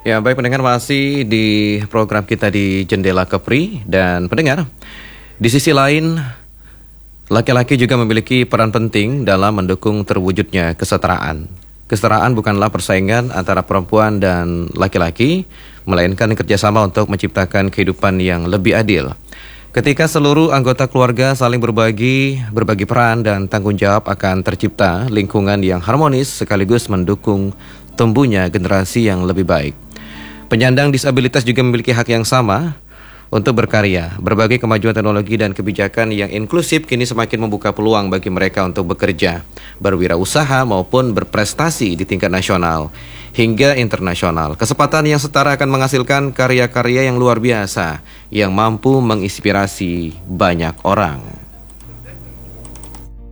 Ya, baik pendengar, masih di program kita di Jendela Kepri. Dan pendengar, di sisi lain, laki-laki juga memiliki peran penting dalam mendukung terwujudnya kesetaraan. Kesetaraan bukanlah persaingan antara perempuan dan laki-laki, melainkan kerjasama untuk menciptakan kehidupan yang lebih adil. Ketika seluruh anggota keluarga saling berbagi peran dan tanggung jawab, akan tercipta lingkungan yang harmonis sekaligus mendukung tumbuhnya generasi yang lebih baik. Penyandang disabilitas juga memiliki hak yang sama untuk berkarya. Berbagai kemajuan teknologi dan kebijakan yang inklusif kini semakin membuka peluang bagi mereka untuk bekerja, berwirausaha maupun berprestasi di tingkat nasional hingga internasional. Kesempatan yang setara akan menghasilkan karya-karya yang luar biasa yang mampu menginspirasi banyak orang.